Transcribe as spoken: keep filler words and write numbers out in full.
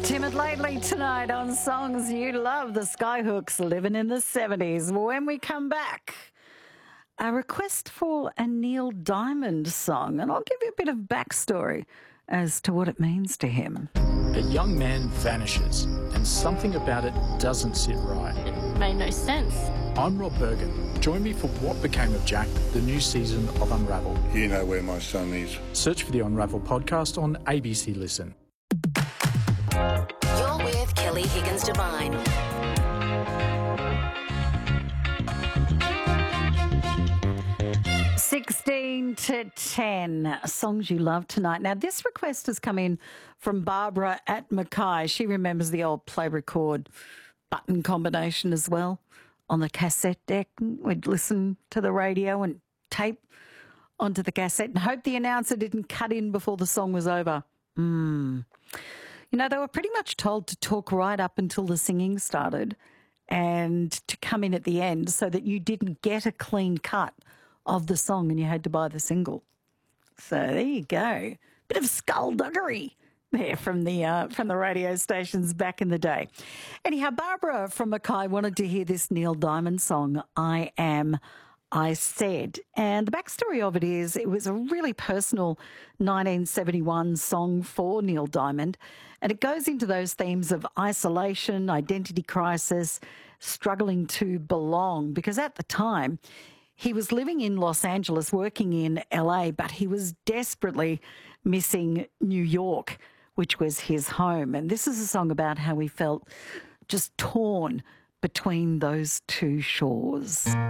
Timid Lately tonight on Songs You Love, the Skyhooks living in the seventies. When we come back, a request for a Neil Diamond song, and I'll give you a bit of backstory as to what it means to him. A young man vanishes, and something about it doesn't sit right. It made no sense. I'm Rob Bergen. Join me for What Became of Jack, the new season of Unravel. You know where my son is. Search for the Unravel podcast on A B C Listen. You're with Kelly Higgins Devine. sixteen to ten, songs you love tonight. Now, this request has come in from Barbara at Mackay. She remembers the old play record button combination as well on the cassette deck. We'd listen to the radio and tape onto the cassette and hope the announcer didn't cut in before the song was over. Hmm. You know, they were pretty much told to talk right up until the singing started and to come in at the end so that you didn't get a clean cut of the song and you had to buy the single. So there you go. Bit of skullduggery there from the uh, from the radio stations back in the day. Anyhow, Barbara from Mackay wanted to hear this Neil Diamond song, I Am, I Said. And the backstory of it is it was a really personal nineteen seventy-one song for Neil Diamond. And it goes into those themes of isolation, identity crisis, struggling to belong. Because at the time, he was living in Los Angeles, working in L A, but he was desperately missing New York, which was his home. And this is a song about how he felt just torn between those two shores.